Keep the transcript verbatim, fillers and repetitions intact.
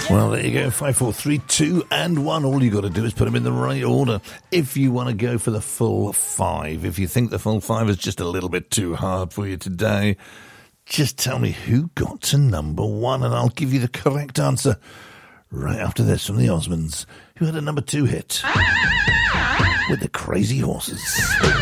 Well, there you go. Five, four, three, two, and one. All you got to do is put them in the right order. If you want to go for the full five, if you think the full five is just a little bit too hard for you today, just tell me who got to number one, and I'll give you the correct answer right after this from the Osmonds, who had a number two hit with the Crazy Horses.